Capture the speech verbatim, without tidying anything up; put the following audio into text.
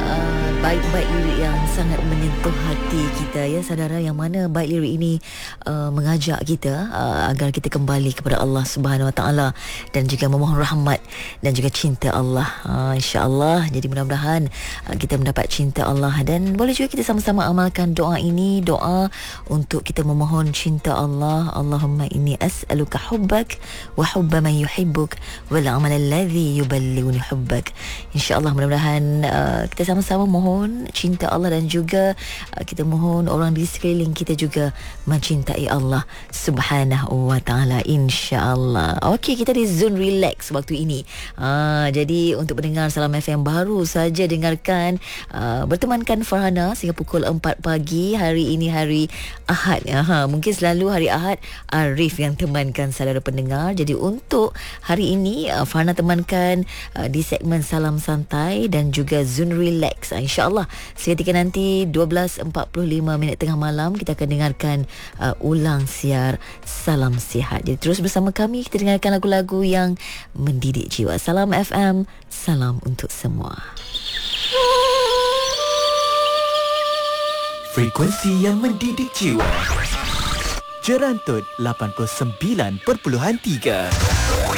uh, baik-baik lirik yang sangat menyentuh hati kita ya saudara, yang mana baik lirik ini uh, mengajak kita uh, agar kita kembali kepada Allah Subhanahu Wa Taala dan juga memohon rahmat dan juga cinta Allah, uh, insya-Allah. Jadi mudah-mudahan uh, kita mendapat cinta Allah, dan boleh juga kita sama-sama amalkan doa ini, doa untuk kita memohon cinta Allah. Allahumma inni as'aluka hubbak wa hubba man yuhibbuk wal amal alladhi yuballighuni hubbak. InsyaAllah mudah-mudahan uh, kita sama-sama mohon cinta Allah, dan juga uh, kita mohon orang di sekeliling kita juga mencintai Allah Subhanahu Wa Taala, insya-Allah. Okey, kita di zone relax waktu ini. Uh, jadi untuk pendengar Salam F M baru saja dengarkan, uh, bertemankan Farhana sehingga pukul empat pagi. Hari ini hari Ahad. Aha, mungkin selalu hari Ahad Arif yang temankan saudara pendengar. Jadi untuk hari ini uh, Farhana temankan uh, di segmen Salam Santai dan juga Zone Relax. Uh, InsyaAllah seketika nanti dua belas empat puluh lima minit tengah malam kita akan dengarkan uh, ulang siar Salam Sihat. Jadi terus bersama kami, kita dengarkan lagu-lagu yang mendidik jiwa. Salam F M, salam untuk semua. Frekuensi yang mendidik jiwa. Jerantut lapan puluh sembilan perpuluhan tiga.